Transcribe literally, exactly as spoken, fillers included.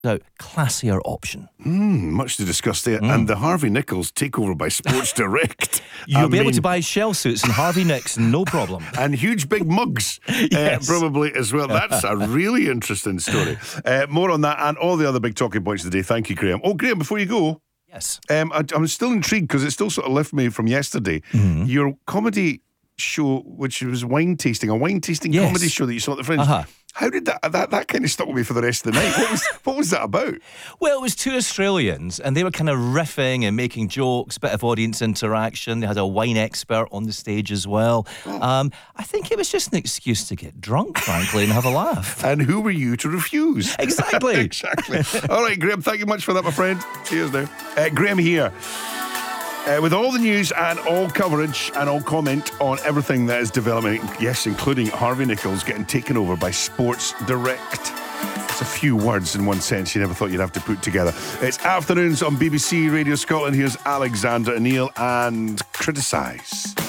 out classier option. Mm, much to discuss there. Mm. And the Harvey Nichols takeover by Sports Direct. You'll I be mean, able to buy shell suits and Harvey Nicks, no problem. And huge big mugs, yes. uh, probably as well. That's a really interesting story. Uh, more on that and all the other big talking points of the day. Thank you, Graham. Oh, Graham, before you go, yes, um, I, I'm still intrigued because it still sort of left me from yesterday. Mm-hmm. Your comedy show, which was wine tasting, a wine tasting yes. comedy show that you saw at the Fringe. Uh-huh. How did that, that, that kind of stuck with me for the rest of the night? What was, what was that about? Well, it was two Australians and they were kind of riffing and making jokes, bit of audience interaction. They had a wine expert on the stage as well. Oh. Um, I think it was just an excuse to get drunk, frankly, and have a laugh. And who were you to refuse? Exactly. exactly. All right, Graham, thank you much for that, my friend. Cheers now. Uh, Graham here. Uh, with all the news and all coverage and all comment on everything that is developing, yes, including Harvey Nichols getting taken over by Sports Direct. It's a few words in one sentence you never thought you'd have to put together. It's afternoons on B B C Radio Scotland. Here's Alexander O'Neill and Criticise.